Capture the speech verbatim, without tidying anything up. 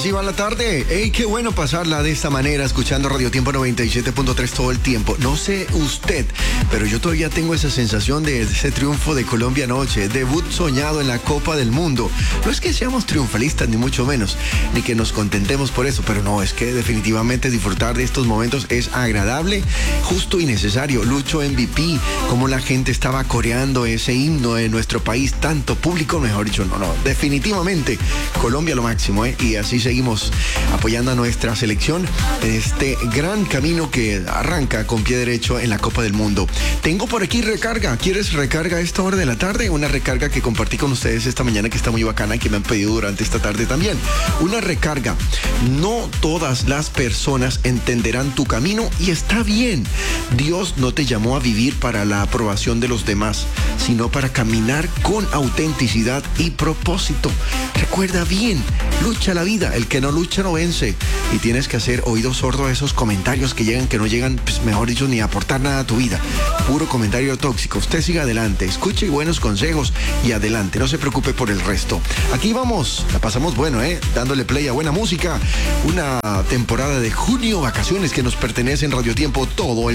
Así va la tarde. Hey, qué bueno pasarla de esta manera, escuchando Radio Tiempo noventa y siete punto tres todo el tiempo. No sé usted, pero yo todavía tengo esa sensación de ese triunfo de Colombia anoche, debut soñado en la Copa del Mundo. No es que seamos triunfalistas, ni mucho menos, ni que nos contentemos por eso, pero no, es que definitivamente disfrutar de estos momentos es agradable, justo y necesario. Lucho M V P, como la gente estaba coreando ese himno de nuestro país, tanto público, mejor dicho, no, no, definitivamente Colombia lo máximo, ¿eh? Y así seguimos apoyando a nuestra selección en este gran camino que arranca con pie derecho en la Copa del Mundo. Tengo por aquí recarga. ¿Quieres recarga a esta hora de la tarde? Una recarga que compartí con ustedes esta mañana, que está muy bacana y que me han pedido durante esta tarde también. Una recarga. No todas las personas entenderán tu camino y está bien. Dios no te llamó a vivir para la aprobación de los demás, sino para caminar con autenticidad y propósito. Recuerda bien, lucha la vida. El que no lucha no vence. Y tienes que hacer oído sordo a esos comentarios que llegan, que no llegan, pues mejor dicho, ni a aportar nada a tu vida. Puro comentario tóxico. Usted siga adelante, escuche buenos consejos y adelante. No se preocupe por el resto. Aquí vamos, la pasamos bueno, ¿eh? Dándole play a buena música. Una temporada de junio, vacaciones que nos pertenece en Radio Tiempo todo el